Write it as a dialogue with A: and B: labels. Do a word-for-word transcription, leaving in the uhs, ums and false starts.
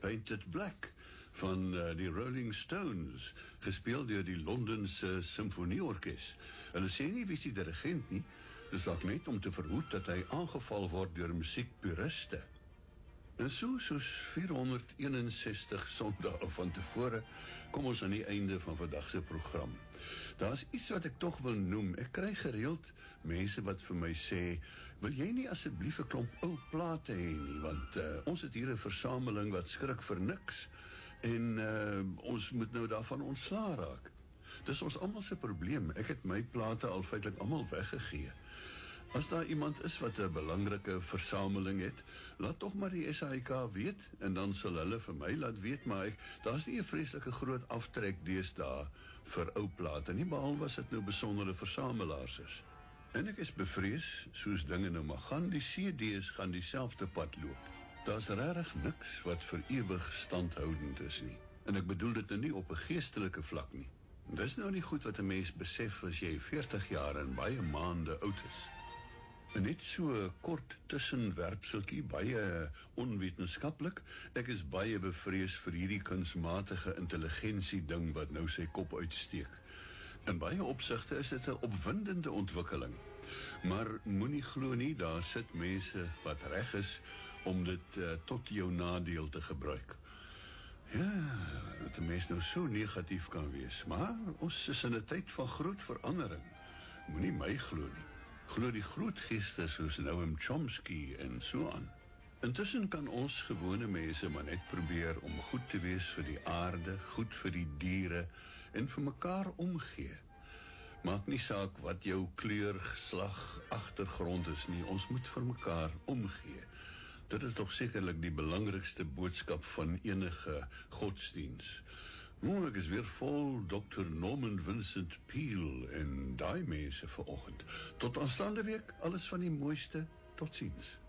A: Painted Black van uh, die Rolling Stones, gespeel deur die Londense Symfonieorkes. Hulle sê nie wie is die dirigent nie, dis dalk net om te verhoed dat hy aangeval word deur musiekpuriste. En so, soos vierhonderdeenensestig sondae van tevore, kom ons aan die einde van vandagse program. Daar is iets wat ek toch wil noem. Ek kry gereeld mense wat vir my sê, wil jy nie asseblief 'n klomp ou plate hê nie, want uh, ons het hier 'n versameling wat skrik vir niks, en uh, ons moet nou daarvan ontslaa raak. Dis ons almal se probleem. Ek het my plate al feitlik almal weggegee. As daar iemand is wat 'n belangrike versameling het, laat tog maar die S A I K weet, en dan sal hulle vir my laat weet, maar ek, daar is nie 'n vreeslike groot aftrek deesdae vir ou plate nie, behalwe as dit nou besondere versamelaars is. En ek is bevrees, soos dinge nou maar gaan, die C D's gaan dieselfde pad loop. Daar's regtig niks wat vir ewig standhoudend is nie. En ek bedoel dit nou nie op 'n geestelike vlak nie. Dis nou nie goed wat 'n mens besef as jy veertig jaar en baie maande oud is. En net so kort tussenwerpseltjie, baie onwetenskaplik. Ek is baie bevrees vir hierdie kunsmatige intelligensie ding wat nou sy kop uitsteek. In baie opsigte is dit 'n opwindende ontwikkeling. Maar moenie glo nie, daar sit mense wat reg is om dit uh, tot jou nadeel te gebruik. Ja, dat 'n mens nou so negatief kan wees, maar ons is in 'n tyd van groot verandering. Moenie my glo nie. Glo die groot geeste soos Noam Chomsky en so aan. Intussen kan ons gewone mense maar net probeer om goed te wees vir die aarde, goed vir die diere en vir mekaar omgee. Maak nie saak wat jou kleur, geslag, agtergrond is nie, ons moet vir mekaar omgee. Dit is toch sekerlik die belangrikste boodskap van enige godsdiens. Nou, ek is weer vol dokter Norman Vincent Peale en daai mense vanoggend. Tot aanstaande week, alles van die mooiste, tot ziens.